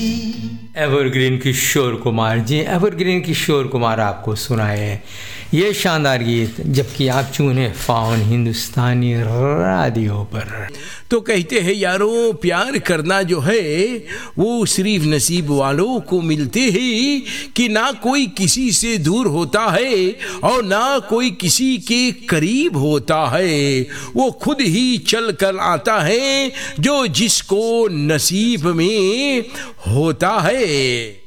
Evergreen Kishore Kumar ji, evergreen Kishore Kumar आपको सुनाए ये शानदार गीत, जबकि आप चुने फाउन हिंदुस्तानी रेडियो पर। तो कहते हैं यारों, प्यार करना जो है वो सिर्फ नसीब वालों को मिलते हैं कि ना कोई किसी से दूर होता है और ना कोई किसी के करीब होता है। वो खुद ही चल कर आता है जो जिसको नसीब में होता है।